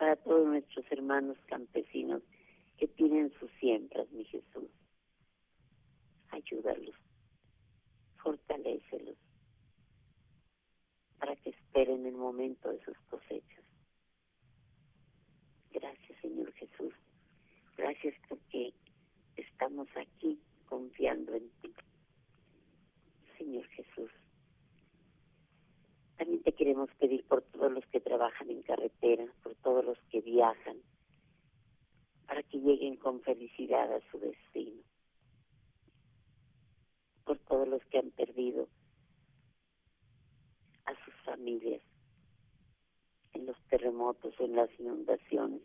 para todos nuestros hermanos campesinos que tienen sus siembras, mi Jesús. Ayúdalos, fortalécelos, para que esperen el momento de sus cosechas. Gracias, Señor Jesús. Gracias porque estamos aquí confiando en ti. Señor Jesús, también te queremos pedir por todos los que trabajan en carretera, por todos los que viajan, para que lleguen con felicidad a su destino. Por todos los que han perdido a sus familias en los terremotos o en las inundaciones.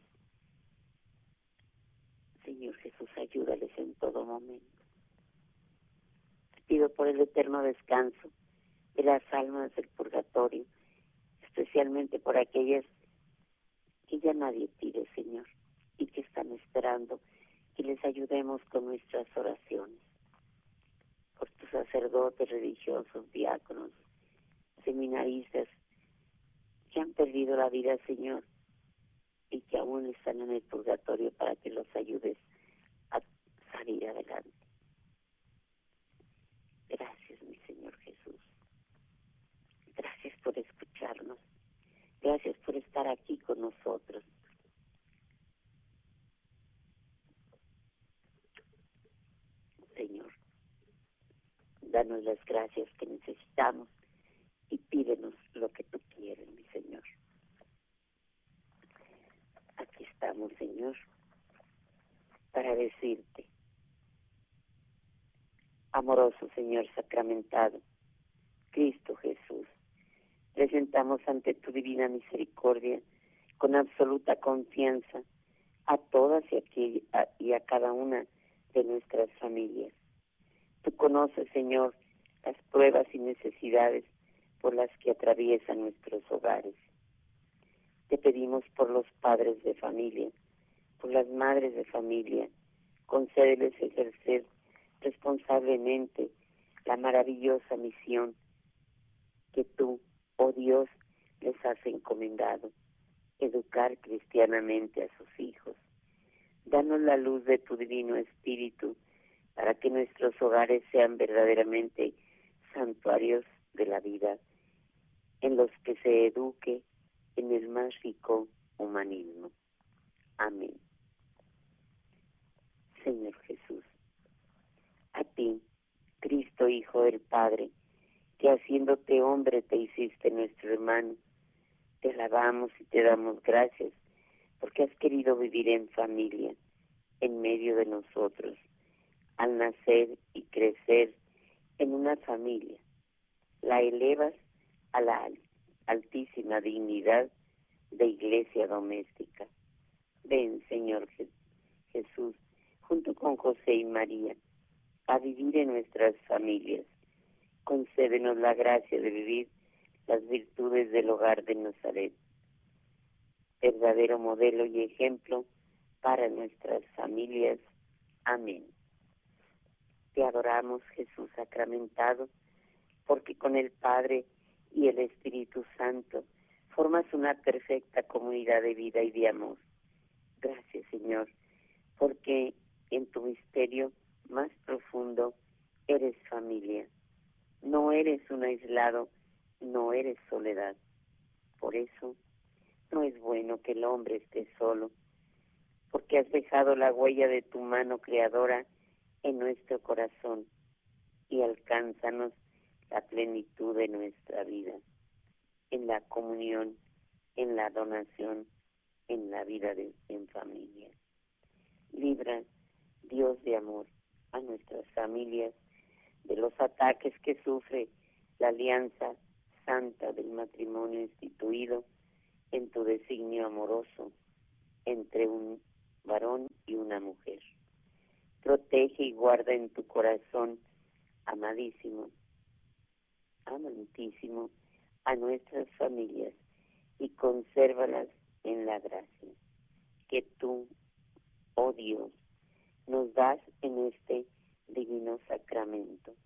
Señor Jesús, ayúdales en todo momento. Te pido por el eterno descanso de las almas del purgatorio, especialmente por aquellas que ya nadie pide, Señor, y que están esperando que les ayudemos con nuestras oraciones. Por tus sacerdotes, religiosos, diáconos, seminaristas que han perdido la vida, Señor, y que aún están en el purgatorio, para que los ayudes a salir adelante. Gracias, mi Señor Jesús. Gracias por escucharnos. Gracias por estar aquí con nosotros. Señor, danos las gracias que necesitamos y pídenos lo que tú quieres, mi Señor. Aquí estamos, Señor, para decirte, amoroso Señor sacramentado, Cristo Jesús, presentamos ante tu divina misericordia con absoluta confianza a todas y a cada una de nuestras familias. Tú conoces, Señor, las pruebas y necesidades por las que atraviesan nuestros hogares. Te pedimos por los padres de familia, por las madres de familia, concédeles ejercer responsablemente la maravillosa misión que tú, oh Dios, les has encomendado, educar cristianamente a sus hijos. Danos la luz de tu divino Espíritu para que nuestros hogares sean verdaderamente santuarios de la vida, en los que se eduque en el más rico humanismo. Amén. Señor Jesús, a ti, Cristo, Hijo del Padre, que haciéndote hombre te hiciste nuestro hermano, te alabamos y te damos gracias, porque has querido vivir en familia, en medio de nosotros, al nacer y crecer en una familia. La elevas a la altísima dignidad de iglesia doméstica. Ven, Señor Jesús, junto con José y María, a vivir en nuestras familias. Concédenos la gracia de vivir las virtudes del hogar de Nazaret, verdadero modelo y ejemplo para nuestras familias. Amén. Te adoramos, Jesús sacramentado, porque con el Padre y el Espíritu Santo formas una perfecta comunidad de vida y de amor. Gracias, Señor, porque en tu misterio más profundo eres familia. No eres un aislado, no eres soledad. Por eso no es bueno que el hombre esté solo, porque has dejado la huella de tu mano creadora en nuestro corazón y alcánzanos la plenitud de nuestra vida, en la comunión, en la donación, en la vida en familia. Libra, Dios de amor, a nuestras familias de los ataques que sufre la alianza santa del matrimonio instituido en tu designio amoroso entre un varón y una mujer. Protege y guarda en tu corazón, amadísimo, amantísimo, a nuestras familias y consérvalas en la gracia que tú, oh Dios, nos das en este divino sacramento.